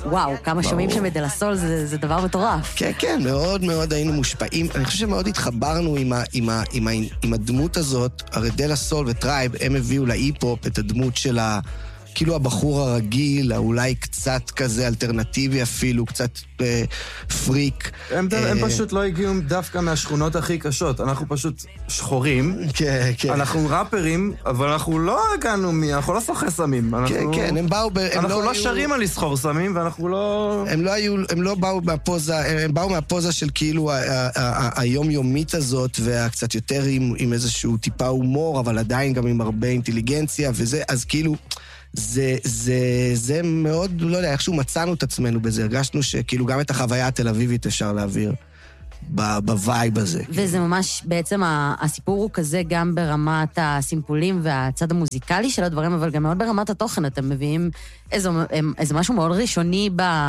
וואו, כמה שומעים שם את דלסול, זה דבר מטורף. כן, כן, מאוד מאוד היינו מושפעים. אני חושב שמאוד התחברנו עם הדמות הזאת, הרי דלסול וטרייב, הם הביאו להיפ-הופ את הדמות של כאילו הבחור הרגיל, אולי קצת כזה אלטרנטיבי אפילו, קצת פריק. הם פשוט לא הגיעו דווקא מהשכונות הכי קשות, אנחנו פשוט שחורים. כן, כן. אנחנו ראפרים, אבל אנחנו לא הגענו אנחנו לא סוחי סמים. כן, כן, הם באו... אנחנו לא שרים על לסחור סמים, ואנחנו לא... הם לא באו מהפוזה, הם באו מהפוזה של כאילו היומיומית הזאת, והקצת יותר עם איזשהו טיפה הומור, אבל עדיין גם עם הרבה אינטליגנציה, וזה, אז כאילו... זה מאוד, לא יודע, איכשהו מצאנו את עצמנו בזה, הרגשנו שכאילו גם את החוויה התל אביבית אפשר להעביר בווייב הזה. וזה ממש, בעצם הסיפור הוא כזה גם ברמת הסימפולים והצד המוזיקלי של הדברים, אבל גם מאוד ברמת התוכן, אתם מביאים איזה משהו מאוד ראשוני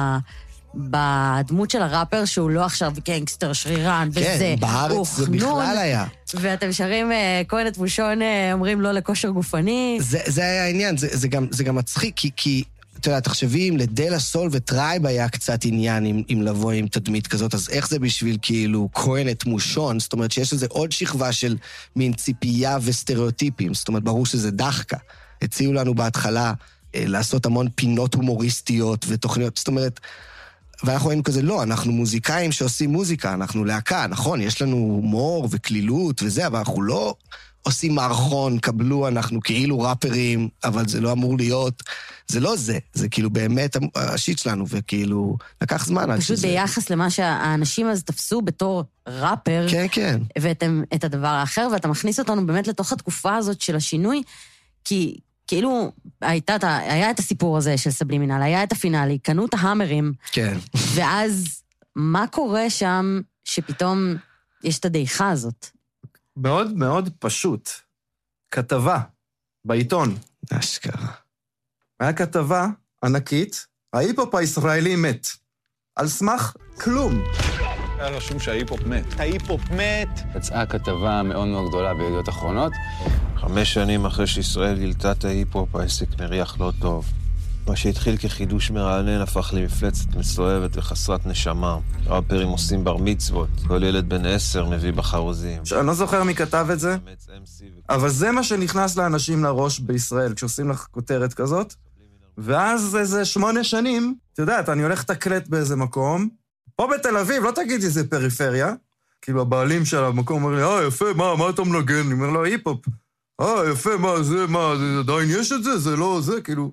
בדמות של הראפר, שהוא לא עכשיו גנגסטר, שרירן, וזה. כן, בארץ זה בכלל היה. ואתם שרים, כהן את בושון, אומרים לא לכושר גופני. זה היה העניין, זה גם מצחיק, כי, אתה יודע, תחשבי, אם לדלה סול וטרייב היה קצת עניין עם לבוא עם תדמית כזאת, אז איך זה בשביל כאילו כהן את מושון? זאת אומרת שיש לזה עוד שכבה של מין ציפייה וסטריאוטיפים, זאת אומרת, ברור שזה דחקה. הציעו לנו בהתחלה לעשות המון פינות הומוריסטיות ותוכניות, זאת אומרת, ואנחנו היינו כזה, לא, אנחנו מוזיקאים שעושים מוזיקה, אנחנו להקה, נכון, יש לנו הומור וכלילות וזה, אבל אנחנו לא עושים מערכון, קבלו, אנחנו כאילו ראפרים, אבל זה לא אמור להיות, זה לא זה, זה כאילו באמת השיט שלנו, וכאילו, לקח זמן. פשוט ביחס למה שהאנשים אז תפסו בתור ראפר, כן, כן. ואתם את הדבר האחר, ואתה מכניס אותנו באמת לתוך התקופה הזאת של השינוי, כי כאילו, היה את הסיפור הזה של סבלימינל, היה את הפינאלי, קנו את ההמרים, כן. ואז מה קורה שם שפתאום יש את הדעיכה הזאת? מאוד מאוד פשוט. כתבה בעיתון. אשכרה. היה כתבה ענקית, ההיפ-הופ הישראלי מת. על סמך כלום. היה רשום שההיפ-הופ מת. ההיפ-הופ מת. יצאה כתבה מאוד מאוד גדולה בידיעות אחרונות. 5 שנים אחרי שישראל גילתה את ההיפ-הופ, העסק מריח לא טוב. מה שהתחיל כחידוש מרענן הפך למפלצת מסואבת וחסרת נשמה. ראפרים עושים בר מצוות, כל ילד בן 10 מביא בחרוזים. אני לא זוכר מי כתב את זה, אבל זה מה שנכנס לאנשים לראש בישראל, כשעושים לך כותרת כזאת, ואז איזה 8 שנים, אתה יודעת, אני הולך תקלט באיזה מקום, פה בתל אביב, לא תגידי זה פריפריה, כאילו הבעלים של המקום אומר לי, יפה, מה אתה מנגן? אני אומר לו, היפ-הופ. יפה, מה, עדיין יש את זה? זה לא זה, כאילו...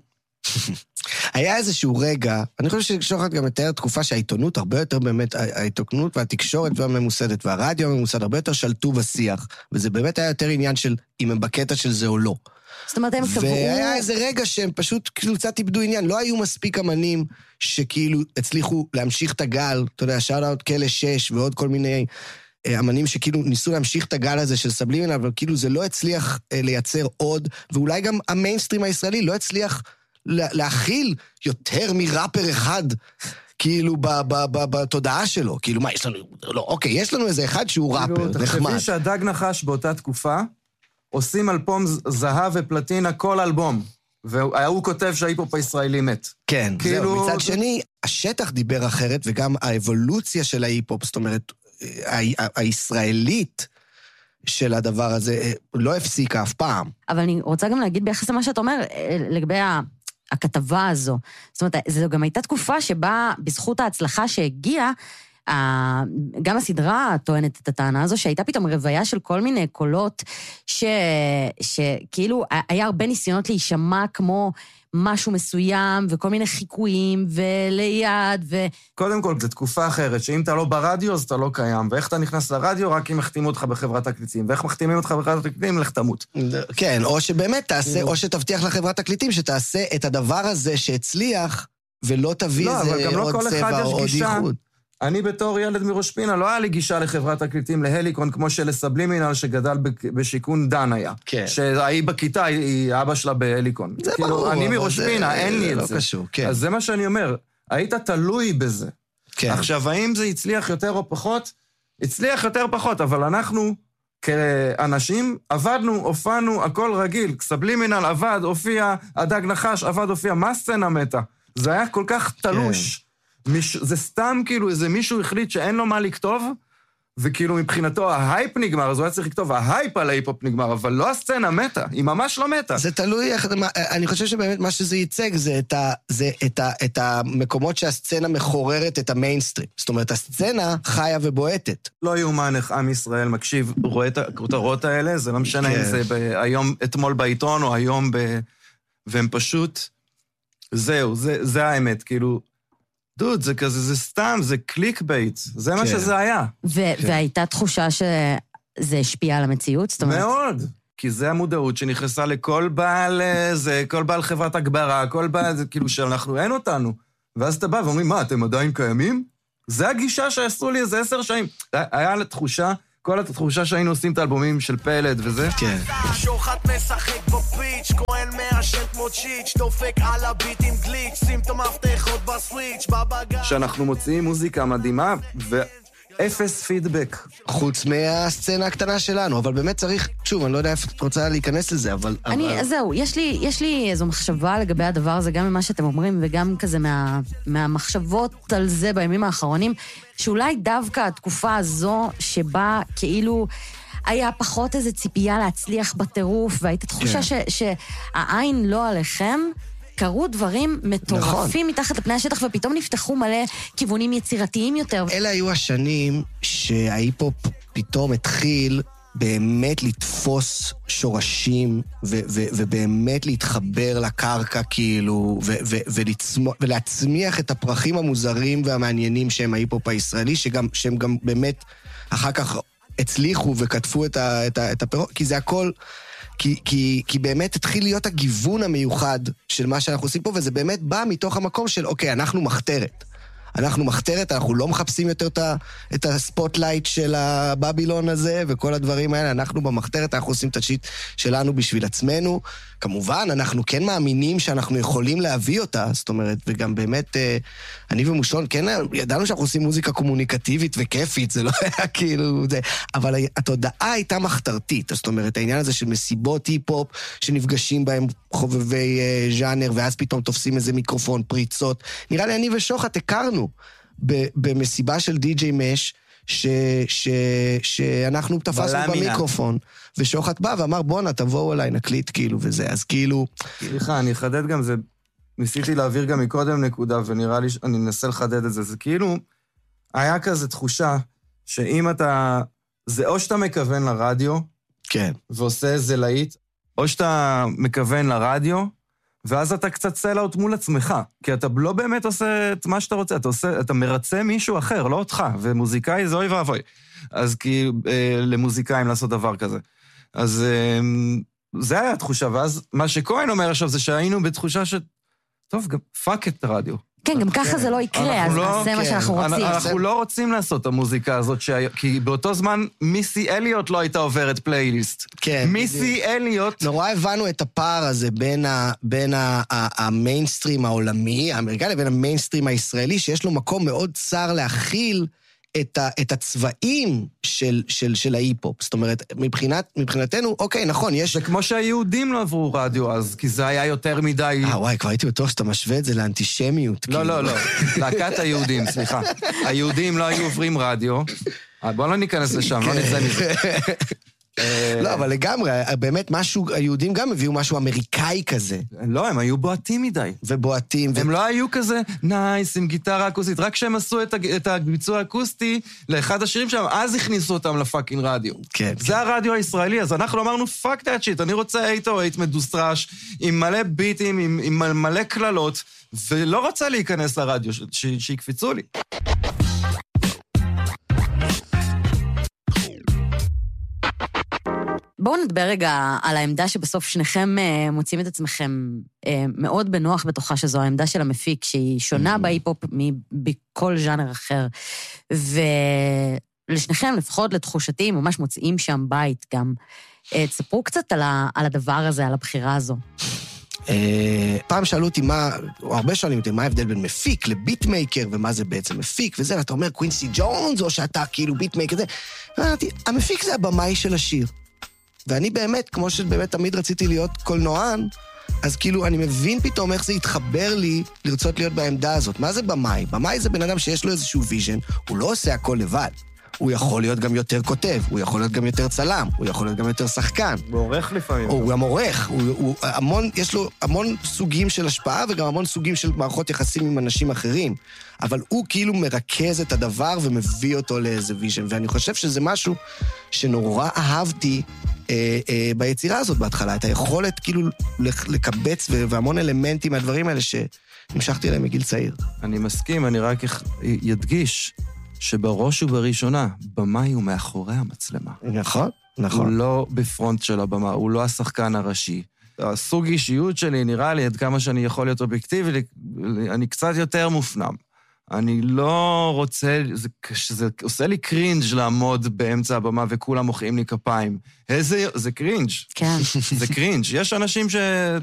היה איזשהו רגע, אני חושב ששוחט גם מתאר תקופה שהעיתונות הרבה יותר באמת, העיתונות והתקשורת והממוסדת והרדיו הממוסד הרבה יותר שלטו בשיח, וזה באמת היה יותר עניין של אם הם בקטע של זה או לא. זאת אומרת, הם קבעו... והיה איזה רגע שהם פשוט כאילו קצת איבדו עניין, לא היו מספיק אמנים שכאילו הצליחו להמשיך את הגל, אתה יודע, שאוט כלא 6 ועוד כל מיני... אמנים שכאילו ניסו להמשיך את הגל הזה של סבלימינל, אבל כאילו זה לא הצליח לייצר עוד, ואולי גם המיינסטרים הישראלי לא הצליח להכיל יותר מראפר אחד, כאילו בתודעה שלו. כאילו מה, יש לנו, לא, אוקיי, יש לנו איזה אחד שהוא ראפר, נחמד. תחשבי שהדג נחש באותה תקופה, עושים אלבום זהב ופלטינה כל אלבום, והוא כותב שההיפ-הופ הישראלי מת. כן, זהו. מצד שני, השטח דיבר אחרת, וגם האבולוציה של ההיפ-הופ, זאת אומרת, הישראלית של הדבר הזה לא הפסיקה אף פעם. אבל אני רוצה גם להגיד ביחס למה שאתה אומר, לגבי הכתבה הזו. זאת אומרת, זו גם הייתה תקופה שבה, בזכות ההצלחה שהגיעה, גם הסדרה טוענת את הטענה הזו, שהייתה פתאום רוויה של כל מיני קולות, שכאילו היה הרבה ניסיונות להישמע כמו משהו מסוים, וכל מיני חיקויים, וליד, קודם כל, זו תקופה אחרת, שאם אתה לא ברדיו, אז אתה לא קיים, ואיך אתה נכנס לרדיו, רק אם מחתימו אותך בחברת תקליטים, ואיך מחתימים אותך בחברת תקליטים, לך תמות. כן, או שבאמת תעשה, או שתבטיח לחברת תקליטים, שתעשה את הדבר הזה שהצליח, ולא תביא איזה עוד צבע או עוד ייחוד. אני בתור ילד מראש פינה, לא היה לי גישה לחברת תקליטים להליקון, כמו שלסבלימינל שגדל בשיכון דן היה. כן. שהיא בכיתה, היא אבא שלה בהליקון. זה ברור. אני מראש פינה, אין לי את זה. לא קשור, כן. אז זה מה שאני אומר, היית תלוי בזה. כן. עכשיו, האם זה הצליח יותר או פחות? הצליח יותר פחות, אבל אנחנו, כאנשים, עבדנו, הופענו, הכל רגיל. סבלימינל עבד, הופיע, הדג נחש עבד, הופיע, מה סצנה מתה? זה היה כל כך תלוש. זה סתם כאילו איזה מישהו החליט שאין לו מה לכתוב, וכאילו מבחינתו ההייפ נגמר, אז הוא היה צריך לכתוב, ההייפ על ההיפ-הופ נגמר, אבל לא הסצנה מתה, היא ממש לא מתה. זה תלוי, אני חושב שבאמת מה שזה ייצג זה את המקומות שהסצנה מחוררת את המיינסטרים. זאת אומרת, הסצנה חיה ובועטת. לא יאומן איך עם ישראל מקשיב, רואה את הכותרות האלה, זה לא משנה אם זה היום, אתמול בעיתון, או היום והם פשוט, זהו, זה האמת, כאילו, דוד, זה כזה, זה סתם, זה קליק בייט, זה מה שזה היה. והייתה תחושה שזה השפיע על המציאות? מאוד, כי זה המודעות שנכנסה לכל בעל, כל בעל חברת הגברה, כל בעל, זה כאילו שאנחנו אין אותנו. ואז אתה בא ואומרים, מה, אתם עדיין קיימים? זה הגישה שעשו לי איזה 10 שנים. היה לתחושה, כל התחושה שהיינו עושים את האלבומים של פלד וזה. כן. שוחט משחק בפיץ', כהן מעשן כמו צ'יץ', דופק על הביט עם גליץ', שים את המפתחות בסוויץ', בבגר. שאנחנו מוציאים מוזיקה מדהימה, ואפס פידבק. חוץ מהסצנה הקטנה שלנו, אבל באמת צריך, שוב, אני לא יודע איפה את רוצה להיכנס לזה, אבל... זהו, יש לי איזו מחשבה לגבי הדבר הזה, גם ממה שאתם אומרים, וגם כזה מהמחשבות על זה בימים האחרונים, שאולי דווקא התקופה הזו שבה כאילו היה פחות איזו ציפייה להצליח בטירוף, והייתה תחושה שהעין לא עליכם, קרו דברים מטורפים מתחת לפני השטח, ופתאום נפתחו מלא כיוונים יצירתיים יותר. אלה היו השנים שההיפ-הופ פתאום התחיל באמת לתפוס שורשים, ובאמת להתחבר לקרקע, כאילו, ולהצמיח את הפרחים המוזרים והמעניינים שהם ההיפ-הופ הישראלי, שהם גם באמת אחר כך הצליחו וכתפו את הפירות, כי זה הכל... כי באמת התחיל להיות הגיוון המיוחד של מה שאנחנו עושים פה, וזה באמת בא מתוך המקום של, אוקיי, אנחנו מחתרת. אנחנו לא מחפשים יותר את הספוטלייט של הבבילון הזה, וכל הדברים האלה, אנחנו במחתרת, אנחנו עושים את השיט שלנו בשביל עצמנו. כמובן, אנחנו כן מאמינים שאנחנו יכולים להביא אותה, זאת אומרת, וגם באמת, אני ומושון, כן, ידענו שאנחנו עושים מוזיקה קומוניקטיבית וכיפית, זה לא היה כאילו, אבל התודעה הייתה מחתרתית, זאת אומרת, העניין הזה של מסיבות היפ-הופ, שנפגשים בהם חובבי ז'אנר, ואז פתאום תופסים איזה מיקרופון, פריצות. נראה לי, אני ושוחט הכרנו במסיבה של די.ג'יי מש, שאנחנו תפסנו במיקרופון, ושוחט בא ואמר, בונה, תבואו אליי, נקליט כאילו, וזה, אז כאילו... סליחה, אני אחדד גם זה, ניסיתי להעביר גם מקודם נקודה, ונראה לי שאני אנסה לחדד את זה, זה כאילו, היה כזה תחושה, שאם אתה, זה או שאתה מכוון לרדיו, כן, ועושה איזה להיט, או שאתה מכוון לרדיו, ואז אתה קצת סלאוט מול עצמך, כי אתה לא באמת עושה את מה שאתה רוצה, אתה מרצה מישהו אחר, לא אותך, ומוזיקאי זה אוי ואבוי. אז כי למוזיקאים לעשות דבר כזה. אז זה היה התחושה, ואז מה שכהן אומר עכשיו זה שהיינו בתחושה טוב, גם פאק את הרדיו. כן, גם ככה זה לא יקרה, אז זה מה שאנחנו רוצים. אנחנו לא רוצים לעשות את המוזיקה הזאת, כי באותו זמן מיסי אליוט לא הייתה עוברת פלייליסט. כן. מיסי אליוט... נורא הבנו את הפער הזה בין המיינסטרים העולמי, האמריקאי, לבין המיינסטרים הישראלי, שיש לו מקום מאוד צר להכיל את הצבעים של ההיפ-הופ. זאת אומרת, מבחינתנו, אוקיי, נכון, יש... זה כמו שהיהודים לא עברו רדיו אז, כי זה היה יותר מדי... וואי, כבר הייתי בטוח שאתה משווה את זה לאנטישמיות. לא. להקת היהודים, סליחה. היהודים לא היו עוברים רדיו. בואו לא ניכנס לשם, לא נצא מזה. לא, אבל לגמרי, באמת משהו, היהודים גם הביאו משהו אמריקאי כזה. לא, הם היו בועטים מדי. ובועטים. הם לא היו כזה נייס עם גיטרה אקוסטית, רק כשהם עשו את הביצוע האקוסטי לאחד השירים שלהם, אז הכניסו אותם לפאקינג רדיו. כן. זה הרדיו הישראלי, אז אנחנו אמרנו, פאק דאט שיט, אני רוצה 808 מדוסטרש, עם מלא ביטים, עם מלא כללות, ולא רוצה להיכנס לרדיו, שיקפיצו לי. בואו נדבר רגע על העמדה שבסוף שניכם מוצאים את עצמכם מאוד בנוח בתוכה, שזו העמדה של המפיק, שהיא שונה בהיפ-הופ מבכל ז'אנר אחר. ולשניכם, לפחות לתחושתי, ממש מוצאים שם בית גם. תספרו קצת על הדבר הזה, על הבחירה הזו. פעם שאלו אותי או הרבה שואלים אותי, מה ההבדל בין מפיק לביטמייקר, ומה זה בעצם מפיק, וזה, ואתה אומר קווינסי ג'ונס, או שאתה כאילו ביטמייקר, זה. ואמרתי, המפיק זה הבמאי של השיר. ואני באמת, כמו שבאמת תמיד רציתי להיות קולנוען, אז כאילו, אני מבין פתאום איך זה יתחבר לי לרצות להיות בעמדה הזאת. מה זה במאי? במאי זה בן אדם שיש לו איזשהו ויז'ן, הוא לא עושה הכל לבד. הוא יכול להיות גם יותר כותב, הוא יכול להיות גם יותר צלם, הוא יכול להיות גם יותר שחקן. הוא עורך לפעמים. הוא גם עורך, יש לו המון סוגים של השפעה וגם המון סוגים של מערכות יחסים עם אנשים אחרים. אבל הוא כאילו מרכז את הדבר ומביא אותו לאיזה ויז'ן. ואני חושב שזה משהו שנורא אהבתי ביצירה הזאת בהתחלה, את היכולת כאילו לקבץ והמון אלמנטים מהדברים האלה שנמשכתי אליהם מגיל צעיר. אני מסכים, אני רק ידגיש שבראש ובראשונה, במאי הוא מאחורי המצלמה. נכון, הוא נכון. לא בפרונט של הבמה, הוא לא השחקן הראשי. הסוג אישיות שלי, נראה לי, עד כמה שאני יכול להיות אובייקטיבי, אני קצת יותר מופנם. אני לא רוצה, זה עושה לי קרינג' לעמוד באמצע הבמה וכולם מוחאים לי כפיים. זה קרינג'. כן. זה קרינג'. יש אנשים